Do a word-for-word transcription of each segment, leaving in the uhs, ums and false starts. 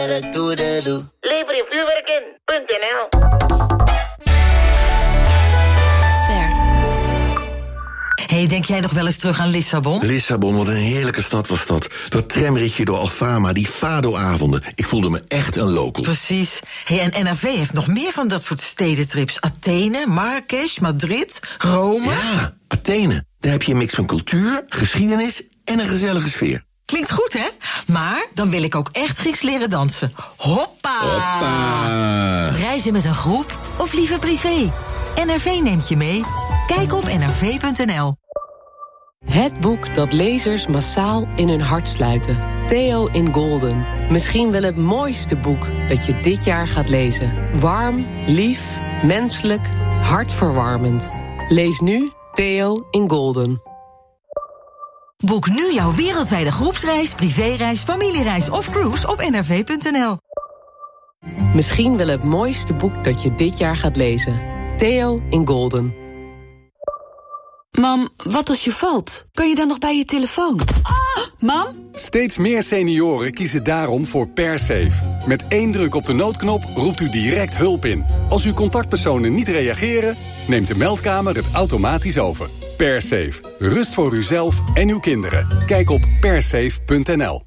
Lever vuurwerk in punt n l. Hey, denk jij nog wel eens terug aan Lissabon? Lissabon, wat een heerlijke stad was dat. Dat tramritje door Alfama, die Fado-avonden. Ik voelde me echt een local. Precies. Hey, en N R V heeft nog meer van dat soort stedentrips. Athene, Marrakesh, Madrid, Rome. Ja, Athene. Daar heb je een mix van cultuur, geschiedenis en een gezellige sfeer. Klinkt goed, hè? Maar dan wil ik ook echt Grieks leren dansen. Hoppa! Hoppa! Reizen met een groep of liever privé? N R V neemt je mee. Kijk op n r v punt n l. Het boek dat lezers massaal in hun hart sluiten. Theo in Golden. Misschien wel het mooiste boek dat je dit jaar gaat lezen. Warm, lief, menselijk, hartverwarmend. Lees nu Theo in Golden. Boek nu jouw wereldwijde groepsreis, privéreis, familiereis of cruise op n r v punt n l. Misschien wel het mooiste boek dat je dit jaar gaat lezen. Theo in Golden. Mam, wat als je valt? Kan je dan nog bij je telefoon? Ah! Mam? Steeds meer senioren kiezen daarom voor PerSafe. Met één druk op de noodknop roept u direct hulp in. Als uw contactpersonen niet reageren, neemt de meldkamer het automatisch over. PerSafe. Rust voor uzelf en uw kinderen. Kijk op persafe punt n l.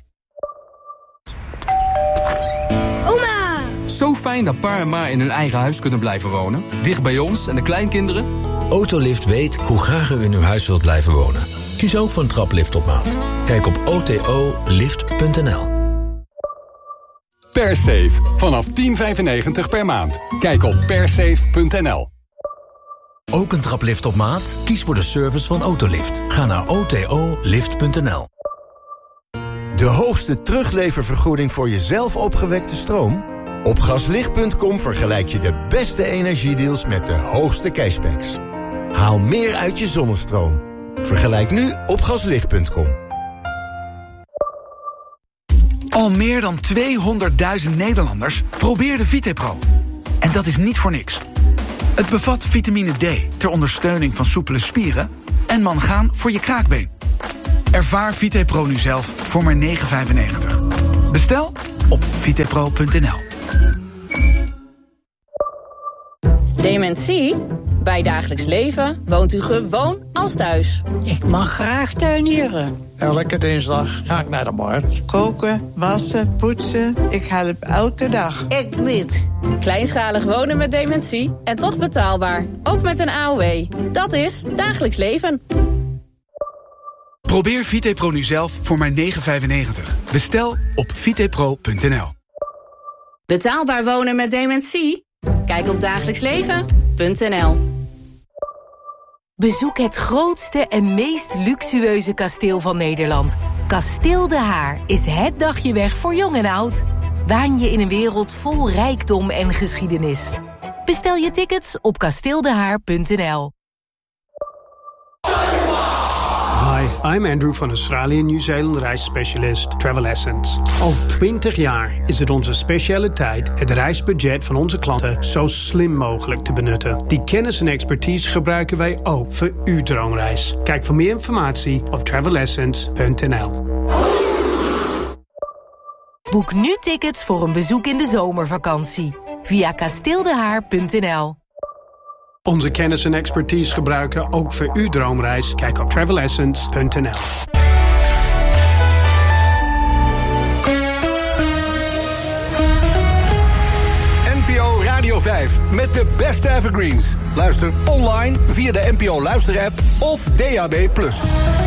Oma! Zo fijn dat pa en ma in hun eigen huis kunnen blijven wonen. Dicht bij ons en de kleinkinderen. Autolift weet hoe graag u in uw huis wilt blijven wonen. Kies ook voor een traplift op maat. Kijk op o t o lift punt n l. PerSafe. Vanaf tien vijfennegentig per maand. Kijk op persafe punt n l. Ook een traplift op maat? Kies voor de service van Autolift. Ga naar o t o lift punt n l. De hoogste terugleververgoeding voor je zelf opgewekte stroom? Op gaslicht punt com vergelijk je de beste energiedeals met de hoogste cashbacks. Haal meer uit je zonnestroom. Vergelijk nu op gaslicht punt com. Al meer dan tweehonderdduizend Nederlanders probeerden VitePro. En dat is niet voor niks. Het bevat vitamine D ter ondersteuning van soepele spieren en mangaan voor je kraakbeen. Ervaar VitePro nu zelf voor maar negen vijfennegentig. Bestel op vitepro punt n l. Dementie? Bij dagelijks leven woont u gewoon als thuis. Ik mag graag tuinieren. Elke dinsdag ga ik naar de markt. Koken, wassen, poetsen. Ik help elke dag. Ik niet. Kleinschalig wonen met dementie en toch betaalbaar. Ook met een A O W. Dat is dagelijks leven. Probeer VitePro nu zelf voor maar negen vijfennegentig. Bestel op vitepro punt n l. Betaalbaar wonen met dementie? Kijk op dagelijksleven punt n l. Bezoek het grootste en meest luxueuze kasteel van Nederland. Kasteel De Haar is het dagje weg voor jong en oud. Waan je in een wereld vol rijkdom en geschiedenis. Bestel je tickets op kasteeldehaar punt n l. Hi, I'm Andrew van Australië Nieuw-Zeeland reisspecialist Travel Essence. Al twintig jaar is het onze specialiteit het reisbudget van onze klanten zo slim mogelijk te benutten. Die kennis en expertise gebruiken wij ook voor uw droomreis. Kijk voor meer informatie op travel essence punt n l. Boek nu tickets voor een bezoek in de zomervakantie via kasteeldehaar punt n l. Onze kennis en expertise gebruiken ook voor uw droomreis. Kijk op travel essence punt n l. N P O Radio vijf met de beste evergreens. Luister online via de N P O Luister-app of D A B plus.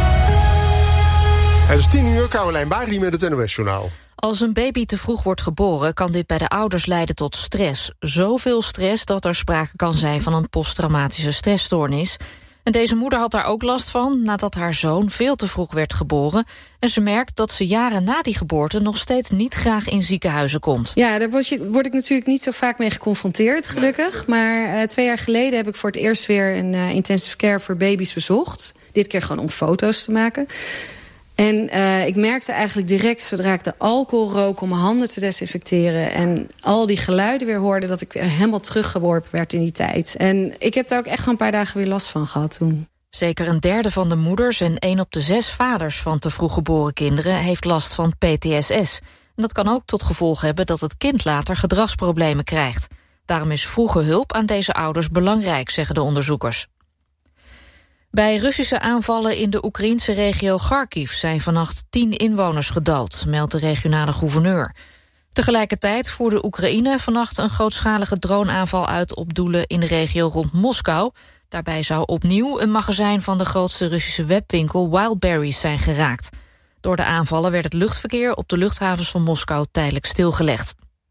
Het is tien uur, Caroline Bari met het N O S-journaal. Als een baby te vroeg wordt geboren, kan dit bij de ouders leiden tot stress. Zoveel stress dat er sprake kan zijn van een posttraumatische stressstoornis. En deze moeder had daar ook last van nadat haar zoon veel te vroeg werd geboren. En ze merkt dat ze jaren na die geboorte nog steeds niet graag in ziekenhuizen komt. Ja, daar word, je, word ik natuurlijk niet zo vaak mee geconfronteerd, gelukkig. Maar uh, twee jaar geleden heb ik voor het eerst weer een uh, intensive care voor baby's bezocht. Dit keer gewoon om foto's te maken. En uh, ik merkte eigenlijk direct, zodra ik de alcohol rook om mijn handen te desinfecteren en al die geluiden weer hoorde, dat ik helemaal teruggeworpen werd in die tijd. En ik heb daar ook echt gewoon een paar dagen weer last van gehad toen. Zeker een derde van de moeders en één op de zes vaders van te vroeg geboren kinderen heeft last van P T S S. En dat kan ook tot gevolg hebben dat het kind later gedragsproblemen krijgt. Daarom is vroege hulp aan deze ouders belangrijk, zeggen de onderzoekers. Bij Russische aanvallen in de Oekraïense regio Kharkiv zijn vannacht tien inwoners gedood, meldt de regionale gouverneur. Tegelijkertijd voerde Oekraïne vannacht een grootschalige droneaanval uit op doelen in de regio rond Moskou. Daarbij zou opnieuw een magazijn van de grootste Russische webwinkel Wildberries zijn geraakt. Door de aanvallen werd het luchtverkeer op de luchthavens van Moskou tijdelijk stilgelegd.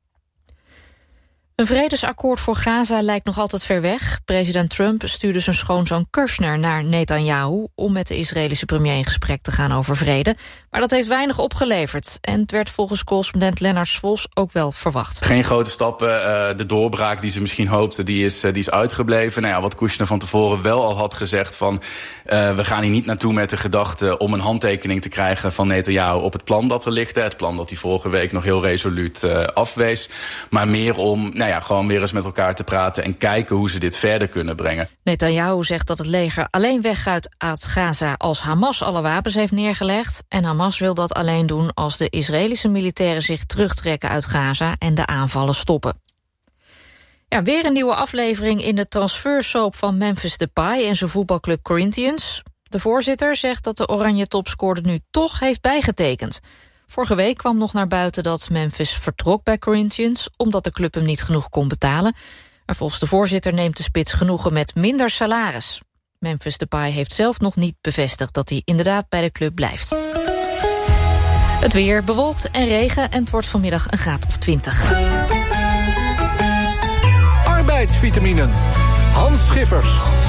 Een vredesakkoord voor Gaza lijkt nog altijd ver weg. President Trump stuurde zijn schoonzoon Kushner naar Netanyahu om met de Israëlische premier in gesprek te gaan over vrede. Maar dat heeft weinig opgeleverd. En het werd volgens correspondent Lennart Vos ook wel verwacht. Geen grote stappen. Uh, de doorbraak die ze misschien hoopten, die is, uh, die is uitgebleven. Nou ja, wat Kushner van tevoren wel al had gezegd van Uh, we gaan hier niet naartoe met de gedachte om een handtekening te krijgen van Netanyahu op het plan dat er ligt. Hè, het plan dat hij vorige week nog heel resoluut uh, afwees. Maar meer om nou ja, gewoon weer eens met elkaar te praten en kijken hoe ze dit verder kunnen brengen. Netanyahu zegt dat het leger alleen weggaat uit Gaza als Hamas alle wapens heeft neergelegd. En Hamas wil dat alleen doen als de Israëlische militairen zich terugtrekken uit Gaza en de aanvallen stoppen. Ja, weer een nieuwe aflevering in de transfersoap van Memphis Depay en zijn voetbalclub Corinthians. De voorzitter zegt dat de oranje topscorer nu toch heeft bijgetekend. Vorige week kwam nog naar buiten dat Memphis vertrok bij Corinthians omdat de club hem niet genoeg kon betalen. Maar volgens de voorzitter neemt de spits genoegen met minder salaris. Memphis Depay heeft zelf nog niet bevestigd dat hij inderdaad bij de club blijft. Het weer bewolkt en regen en het wordt vanmiddag een graad of twintig. Arbeidsvitaminen. Hans Schiffers.